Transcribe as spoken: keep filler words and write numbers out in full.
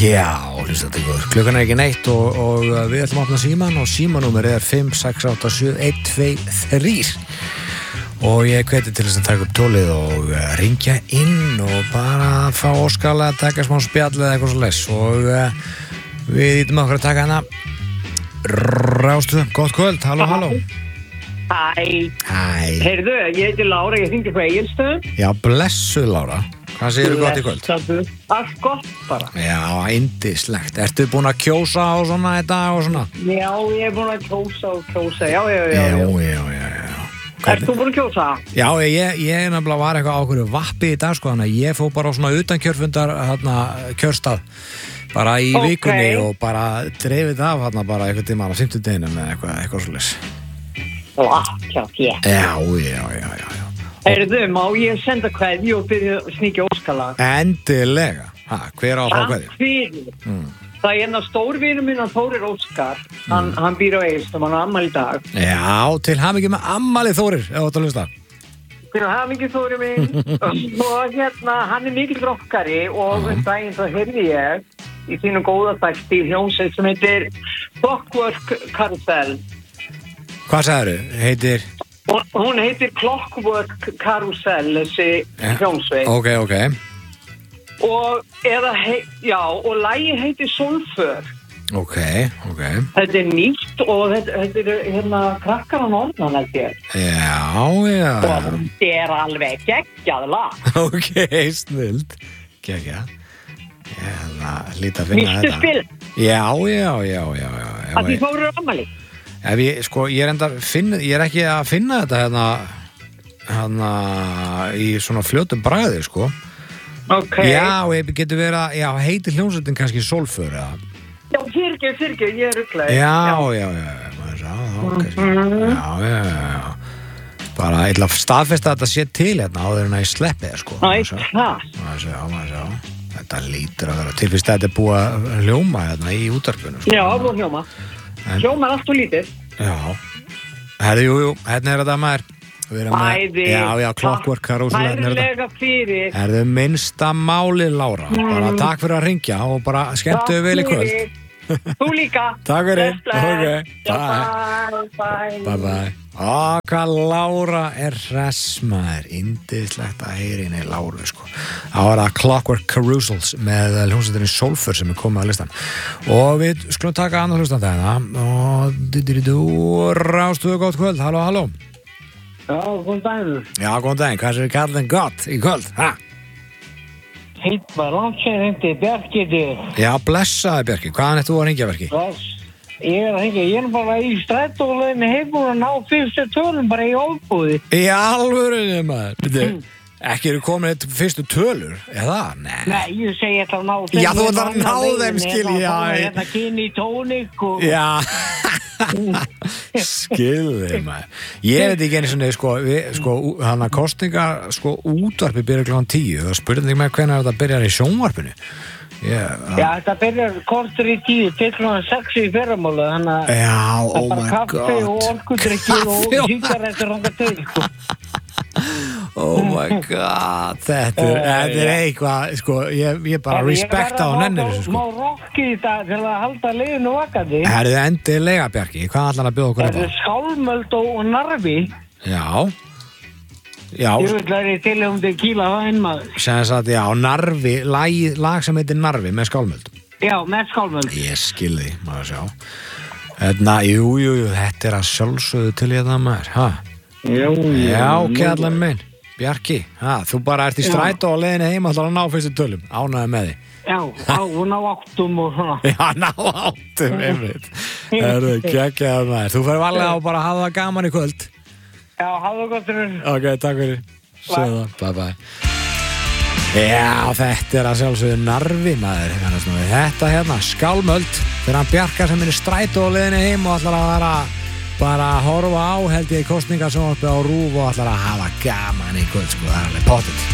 Já, hlustandi góður. Klukkan er ekki neitt og, og við ætlum að opna síman og símanúmer er fimm sex átta sjö eitt tvö þrjú og ég hveti til þess að taka upp tólið og ringja inn og bara fá óskalega að taka smá spjall eða eitthvað svo les og uh, við ítum okkur að taka hana Rástu, gott kvöld, halló, halló. Hæ. Hæ. Heyrðu, ég heiti Lára, ég hringi frá Egilsstöðum. Já, blessuð Lára. Hvað segirðu gott í kvöld? Blessaðu. Allt gott bara. Já, yndislegt. Ertu búin að kjósa og svona þetta og svona? Já, ég er búin að kjósa og kjósa, já, já, já. Já, já, já, já. Ert þú búin að kjósa? Já, ég, ég er nefnilega var eitthvað á okkur vappi í dag, sko, þannig að ég fór bara á svona utankjörfundar, hérna, kjörstað, bara í okay. vikunni og bara dreifið af, hérna, bara eitthvað tíma á fimmtudeginum eða eitthvað, eitthvað svoleiðis. Lakka þér. Já, já, já, já, já. Heyrðu, má ég senda kveðju og byrja að sníkja óskalag? Endilega. Ha, hver á að fá kveðju? Takk fyrir. Mm. Það er hérna stórvinur minn, hann Þórir Óskar, hann, mm. hann býr á Egilsstöðum, hann á afmæli í dag. Já, til hamingju með afmælið Þórir, ef þú ætti að hlusta. Til hamingju Þórir minn. Og hérna, hann er mikil rockari og mm. daginn þá heyrði ég í þínu góða þætti í hljómsveit sem heitir Clockwork Carousel. Hvað sagðirðu? Heitir? Hún heitir Clockwork Carousel, þessi hljómsveit. Ok, ok. Og eða, hei, já, og lagið heitir Solför. Ok, ok. Þetta er nýtt og þetta, þetta er hérna krakkar á norðan, held ég. Já, já. Og þetta er alveg geggjað lag. Ok, snild. Geggjað. Ég hlýt að finna Viltu þetta. spila? Já, já, já, já, já. Að því fóru afmæli. Ef ég, sko, ég er enda finn, ég er ekki að finna þetta hérna, hérna í svona fljótum bragði, sko. Ok. Já, ég getur verið að, já, heitir hljómsveitin kannski Solför, eða? Já, fyrirgefðu, fyrirgefðu, ég er rugglaður. Já, já, já, já, maður sá, ok, Mhm. já, já, já. Bara, ég ætla að staðfesta að þetta sé til hérna áður en að ég sleppi það, sko. Æ, Maður sjá, það. maður sjá, maður sjá. Þetta lítur að vera til fyrst að þetta er búið að hljóma hérna í útvarpinu, sko. Já, þú hljóma. En- Hljóma er allt og lítið. Já, herri, jú, jú, hérna er þetta maður. Við erum með- Æði. Já, já, Clockwork Carousel, hérna er þetta. Hærlega fyrir. Er þau minnsta máli, Lára. Bara takk fyrir að ringja og bara skemmtuðu vel í kvöld. Takk fyrir. Þú líka. Takk fyrir. Bless, bless. Ok, Já, bye. bye, bye. Bye bye. Ó, hvað Lára er hress, maður. Yndislegt að heyri henni Láru, sko. Það var að Clockwork Carousels með hljómsveitinni Solför sem er komið á listan. Og við skulum taka annar hlustan þeirna. Og du-du-du-du, Rástu gott kvöld. Halló, halló. Já, góðan daginn. Já, góðan daginn. Hvað er kallinn gott í kvöld? Ha? Heit var landsveið hindi, Bjarki þig. Já, blessaði Bjarki. Hvaðan ert þú að ringja, Bjarki? Bless. Ég er ekki, ég er bara í strætóleginni heimur að ná fyrstu tölum bara í óbúði. Í alvörunni, maður. Byrju, ekki eru komin eitt fyrstu tölur, eða? Nei. Nei, ég segi þetta að ná þeim. Já, þú ætlar að ná þeim, skil ég, já. Þetta kynni tónik og... Já, skilði maður. Ég veit ekki einu svona, sko, við, sko, hann að kostningar, sko, útvarpi byrjar klokkan tíu. Það spurði mig hvenær þetta byrjar í sjónvarpinu. Yeah, Já, þetta byrjar kortur í tíu, til klokkan sex í fyrramálu, þannig að Já, það oh er bara my kaffi god. og orkudrykkir og sígarettur hanga til, sko. Oh my god. Þetta er, þetta er eitthvað, sko, ég, ég bara respekta á nennir þessu, sko. Má rokki í dag til að halda liðinu vakandi. Herðu endilega, Bjarki. Hvað ætlar að bjóða okkur Þetta upp á? er skálmöld og narfi. Já. Já. Ég vil læri til um þig kýla það inn maður. Sem sagt, já, Narfi, lag, lag sem heitir Narfi með skálmöld. Já, með skálmöld. Ég skilði, maður sjá. Þetta, jú, jú, jú, þetta er að sjálfsögðu til ég það maður, ha? Já, Já, kjallan minn, Bjarki, ha, þú bara ert í strætó og leiðinni heima ætlar að ná fyrstu tölum, ánægði með því. Já, á, hún á áttum og svona. Já, ná áttum, einmitt. Það er geggjaður maður. Þú fyrir varlega á bara að hafa það gaman í kvöld. Já, hafðu gott fyrir. Ok, takk fyrir. Bye. Bye bye. Já, þetta er að sjálfsögðu Narfi maður. Þetta hérna, skálmöld, þegar hann Bjarkar sem er í strætó og leiðinni heim og ætlar að vera bara að horfa á, held ég, kostningasjónvarpið á RÚV og ætlar að hafa gaman í kvöld, sko, það er alveg pottet.